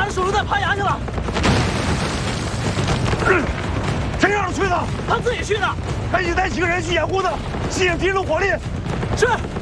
咱叔叔在攀岩去了。 谁让他去的？ 他自己去的。 赶紧带几个人去掩护他，吸引敌人的火力。 是。